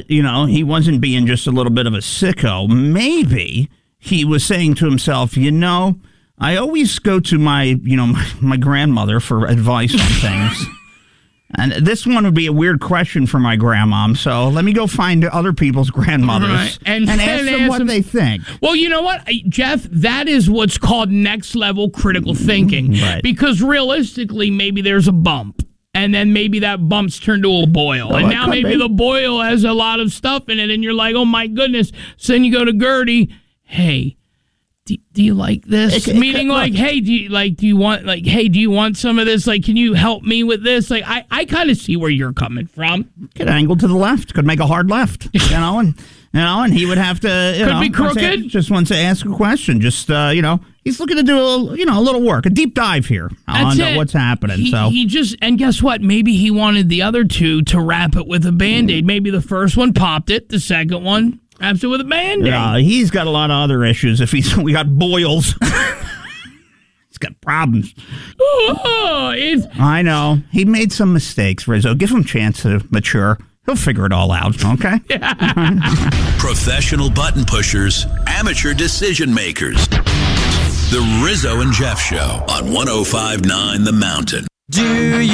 he wasn't being just a little bit of a sicko. Maybe he was saying to himself, I always go to my grandmother for advice on things. And this one would be a weird question for my grandmom, so let me go find other people's grandmothers and ask them what they think. Well, you know what, Jeff? That is what's called next-level critical thinking. Right. Because realistically, maybe there's a bump, and then maybe that bump's turned to a boil. And now maybe the boil has a lot of stuff in it, and you're like, oh, my goodness. So then you go to Gertie, hey, do you like this? Meaning, hey, do you want some of this? Like, can you help me with this? Like, I kind of see where you're coming from. Could angle to the left. Could make a hard left. And he would have to. Could be crooked. Just wants to ask a question. Just he's looking to do a little work, a deep dive here on what's happening. And guess what? Maybe he wanted the other two to wrap it with a Band-Aid. Maybe the first one popped it, the second one wraps it with a Band-Aid. Yeah, he's got a lot of other issues. We got boils. He's got problems. I know. He made some mistakes, Rizzo. Give him a chance to mature. He'll figure it all out, okay? Professional button pushers, amateur decision makers. The Rizzo and Jeff Show on 105.9 The Mountain.